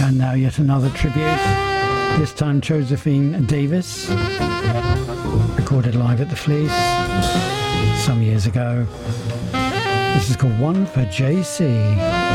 And now yet another tribute, this time Josephine Davis, recorded live at the Fleece some years ago. This is called One for JC.